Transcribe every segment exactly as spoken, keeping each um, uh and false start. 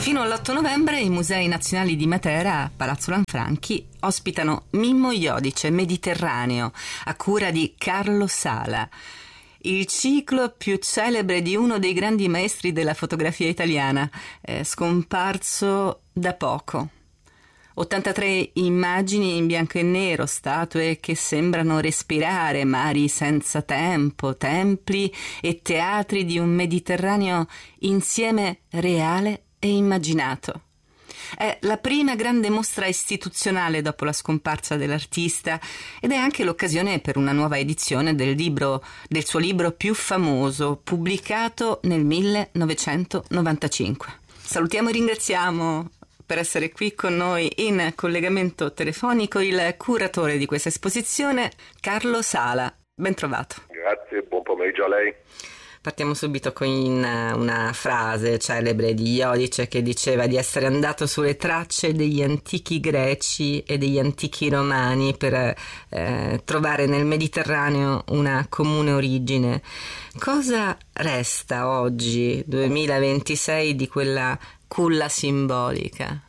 Fino all'otto novembre i Musei Nazionali di Matera, a Palazzo Lanfranchi, ospitano Mimmo Iodice Mediterraneo, a cura di Carlo Sala. Il ciclo più celebre di uno dei grandi maestri della fotografia italiana, eh, scomparso da poco. ottantatré immagini in bianco e nero, statue che sembrano respirare, mari senza tempo, templi e teatri di un Mediterraneo insieme reale e immaginato. È la prima grande mostra istituzionale dopo la scomparsa dell'artista ed è anche l'occasione per una nuova edizione del libro, del suo libro più famoso, pubblicato nel millenovecentonovantacinque. Salutiamo e ringraziamo per essere qui con noi in collegamento telefonico il curatore di questa esposizione, Carlo Sala. Ben trovato. Grazie, buon pomeriggio a lei. Partiamo subito con una frase celebre di Iodice che diceva di essere andato sulle tracce degli antichi greci e degli antichi romani per eh, trovare nel Mediterraneo una comune origine. Cosa resta oggi, duemilaventisei, di quella culla simbolica?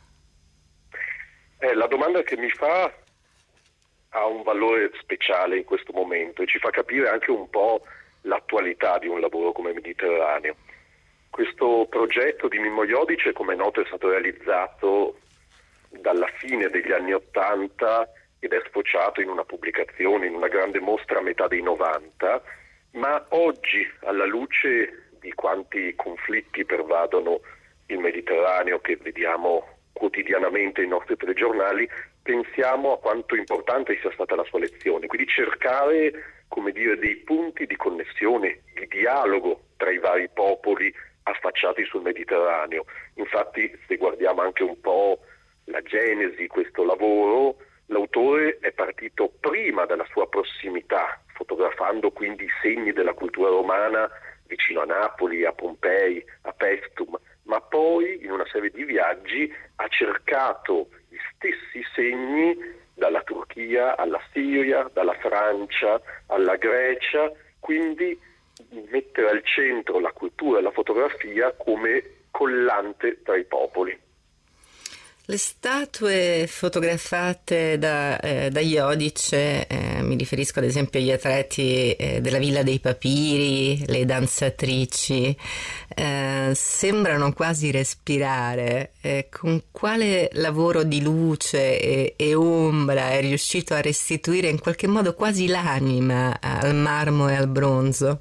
Eh, la domanda che mi fa ha un valore speciale in questo momento e ci fa capire anche un po' l'attualità di un lavoro come Mediterraneo. Questo progetto di Mimmo Iodice, come è noto, è stato realizzato dalla fine degli anni Ottanta ed è sfociato in una pubblicazione, in una grande mostra a metà dei novanta, ma oggi, alla luce di quanti conflitti pervadono il Mediterraneo che vediamo quotidianamente nei nostri telegiornali, pensiamo a quanto importante sia stata la sua lezione, quindi cercare, come dire, dei punti di connessione, di dialogo tra i vari popoli affacciati sul Mediterraneo. Infatti, se guardiamo anche un po' la genesi di questo lavoro, l'autore è partito prima dalla sua prossimità, fotografando quindi i segni della cultura romana vicino a Napoli, a Pompei, a Paestum, ma poi in una serie di viaggi ha cercato gli stessi segni dalla Turchia alla Siria, dalla Francia alla Grecia, quindi mettere al centro la cultura e la fotografia come collante tra i popoli. Le statue fotografate da, eh, da Iodice, eh, mi riferisco ad esempio agli atleti eh, della Villa dei Papiri, le danzatrici, eh, sembrano quasi respirare. Eh, con quale lavoro di luce e, e ombra è riuscito a restituire in qualche modo quasi l'anima al marmo e al bronzo?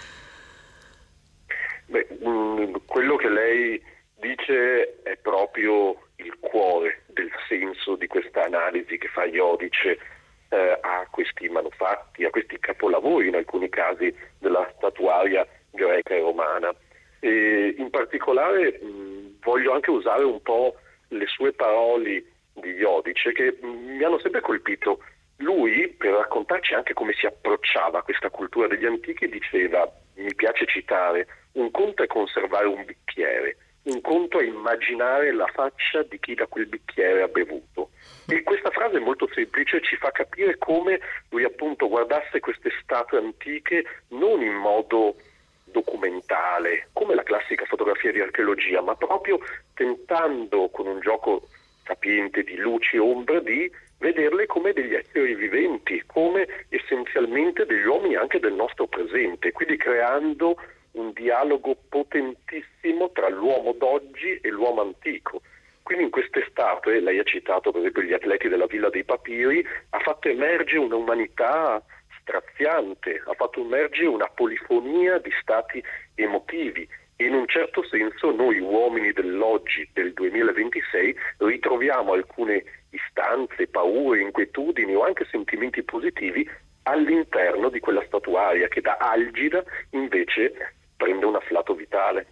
Beh, mh, quello che lei dice è proprio il cuore del senso di questa analisi che fa Iodice eh, a questi manufatti, a questi capolavori in alcuni casi della statuaria greca e romana. E in particolare mh, voglio anche usare un po' le sue parole di Iodice che mh, mi hanno sempre colpito. Lui, per raccontarci anche come si approcciava a questa cultura degli antichi, diceva, mi piace citare, un conto è conservare un bicchiere, un conto è immaginare la faccia di chi da quel bicchiere ha bevuto. E questa frase è molto semplice e ci fa capire come lui appunto guardasse queste statue antiche non in modo documentale, come la classica fotografia di archeologia, ma proprio tentando con un gioco sapiente di luci e ombre di vederle come degli esseri viventi, come essenzialmente degli uomini anche del nostro presente, quindi creando un dialogo potentissimo tra l'uomo d'oggi e l'uomo antico. Quindi in queste statue, lei ha citato per esempio gli atleti della Villa dei Papiri, ha fatto emergere un'umanità straziante, ha fatto emergere una polifonia di stati emotivi e in un certo senso noi uomini dell'oggi, del duemilaventisei, ritroviamo alcune istanze, paure, inquietudini o anche sentimenti positivi all'interno di quella statuaria che da algida invece prende un afflato vitale.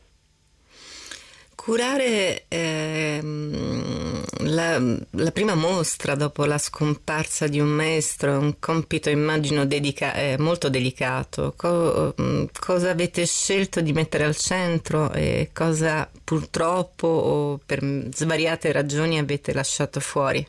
Curare ehm, la, la prima mostra dopo la scomparsa di un maestro è un compito, immagino, dedica- eh, molto delicato. Co- cosa avete scelto di mettere al centro e cosa purtroppo o per svariate ragioni avete lasciato fuori?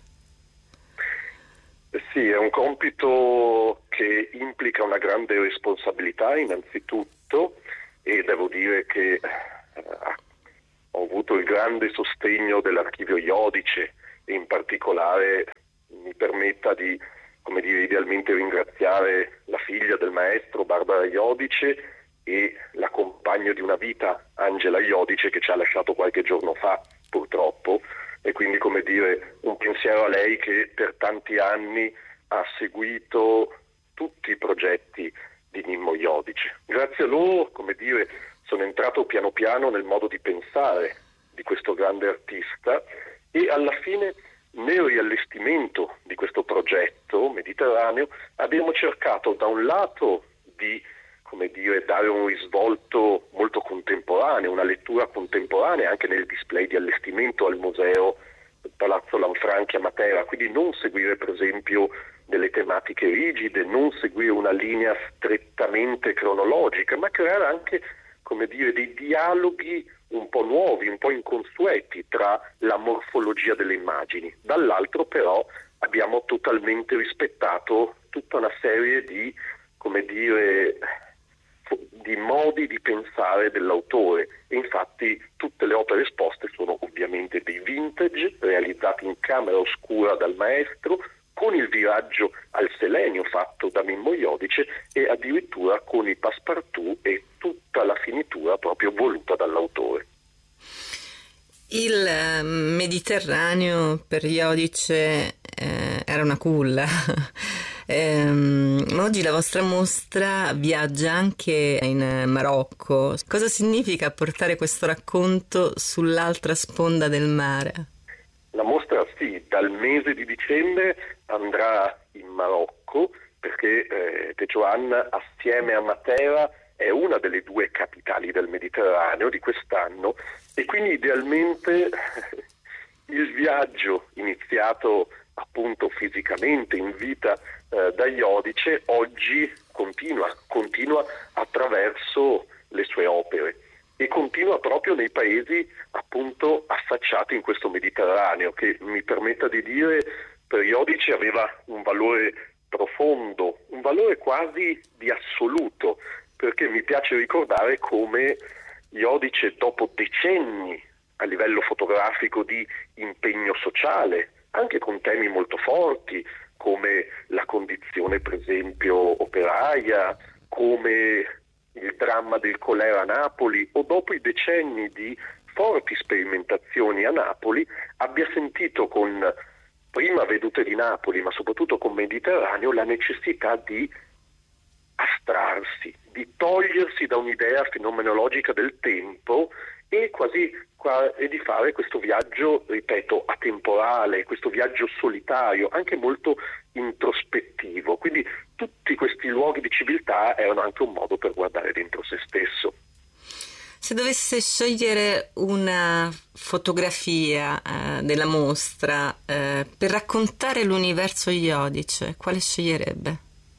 Sì, è un compito che implica una grande responsabilità innanzitutto e devo dire che eh, ho avuto avuto il grande sostegno dell'Archivio Iodice e in particolare mi permetta di, come dire, idealmente ringraziare la figlia del maestro Barbara Iodice e la compagna di una vita Angela Iodice, che ci ha lasciato qualche giorno fa purtroppo, e quindi, come dire, un pensiero a lei che per tanti anni ha seguito tutti i progetti di Mimmo Iodice. Grazie a loro, come dire, sono entrato piano piano nel modo di pensare di questo grande artista e alla fine nel riallestimento di questo progetto mediterraneo abbiamo cercato da un lato di, come dire, dare un risvolto molto contemporaneo, una lettura contemporanea anche nel display di allestimento al museo Palazzo Lanfranchi a Matera, quindi non seguire per esempio delle tematiche rigide, non seguire una linea strettamente cronologica, ma creare anche, come dire, dei dialoghi un po' nuovi, un po' inconsueti tra la morfologia delle immagini. Dall'altro però abbiamo totalmente rispettato tutta una serie di, come dire, di modi di pensare dell'autore e infatti tutte le opere esposte sono ovviamente dei vintage realizzati in camera oscura dal maestro, con il viraggio al selenio fatto da Mimmo Iodice e addirittura con i passepartout e tutta la finitura proprio voluta dall'autore. Il Mediterraneo per Iodice eh, era una culla. ehm, oggi la vostra mostra viaggia anche in Marocco. Cosa significa portare questo racconto sull'altra sponda del mare? La mostra sì, dal mese di dicembre andrà in Marocco perché eh, Tetuan assieme a Matera è una delle due capitali del Mediterraneo di quest'anno e quindi idealmente il viaggio iniziato appunto fisicamente in vita eh, da Iodice oggi continua, continua attraverso le sue opere e continua proprio nei paesi appunto affacciati in questo Mediterraneo che, mi permetta di dire, per Iodice aveva un valore profondo, un valore quasi di assoluto, perché mi piace ricordare come Iodice, dopo decenni a livello fotografico di impegno sociale, anche con temi molto forti come la condizione per esempio operaia, come il dramma del colera a Napoli o dopo i decenni di forti sperimentazioni a Napoli, abbia sentito con prima Vedute di Napoli ma soprattutto con Mediterraneo la necessità di astrarsi, di togliersi da un'idea fenomenologica del tempo e quasi e di fare questo viaggio, ripeto, atemporale, questo viaggio solitario, anche molto introspettivo. Quindi tutti questi luoghi di civiltà erano anche un modo per guardare dentro se stesso. Se dovesse scegliere una fotografia eh, della mostra eh, per raccontare l'universo Iodice, quale sceglierebbe?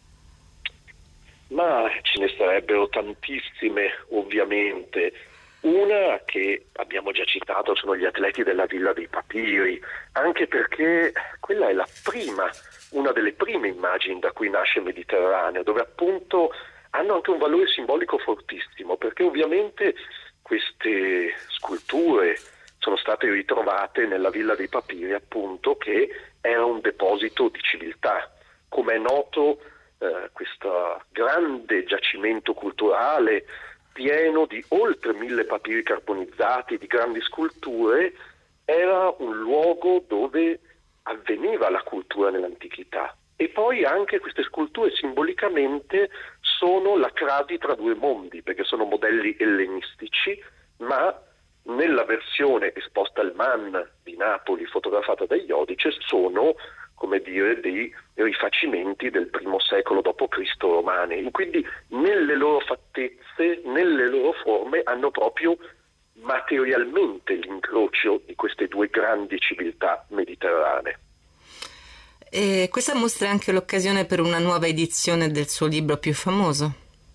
Ma ce ne sarebbero tantissime, ovviamente. Una che abbiamo già citato sono gli atleti della Villa dei Papiri, anche perché quella è la prima, una delle prime immagini da cui nasce il Mediterraneo, dove appunto hanno anche un valore simbolico fortissimo, perché ovviamente queste sculture sono state ritrovate nella Villa dei Papiri, appunto, che era un deposito di civiltà. Come è noto, eh, questo grande giacimento culturale pieno di oltre mille papiri carbonizzati, di grandi sculture, era un luogo dove avveniva la cultura nell'antichità. E poi anche queste sculture simbolicamente sono la crasi tra due mondi, perché sono modelli ellenistici, ma nella versione esposta al Man di Napoli, fotografata da Iodice, sono, come dire, dei rifacimenti del primo secolo dopo Cristo romani. Quindi nelle loro fattezze, nelle loro forme, hanno proprio materialmente l'incrocio di queste due grandi civiltà mediterranee. E questa mostra è anche l'occasione per una nuova edizione del suo libro più famoso.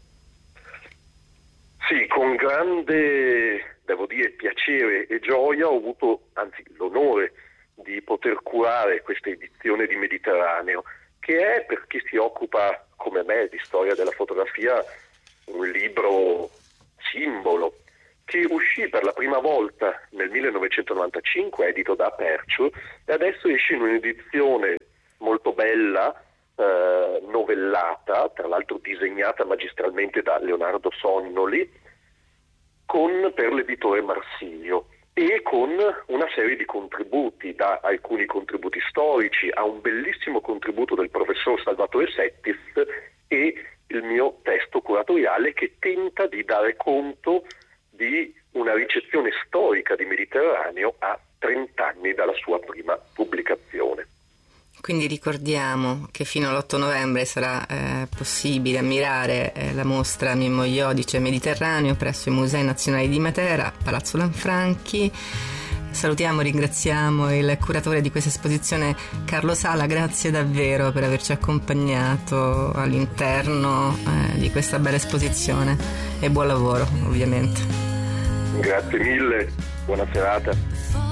Sì, con grande, devo dire, piacere e gioia ho avuto, anzi l'onore di poter curare questa edizione di Mediterraneo, che è, per chi si occupa come me di storia della fotografia, un libro simbolo, che uscì per la prima volta nel millenovecentonovantacinque, edito da Aperture, e adesso esce in un'edizione molto bella, eh, novellata, tra l'altro disegnata magistralmente da Leonardo Sonnoli, con, per l'editore Marsilio, e con una serie di contributi, da alcuni contributi storici a un bellissimo contributo del professor Salvatore Settis e il mio testo curatoriale che tenta di dare conto di una ricezione storica di Mediterraneo a trent'anni dalla sua prima pubblicazione. Quindi ricordiamo che fino all'otto novembre sarà eh, possibile ammirare eh, la mostra Mimmo Iodice Mediterraneo presso i Musei Nazionali di Matera, Palazzo Lanfranchi. Salutiamo e ringraziamo il curatore di questa esposizione, Carlo Sala. Grazie davvero per averci accompagnato all'interno eh, di questa bella esposizione e buon lavoro, ovviamente. Grazie mille, buona serata.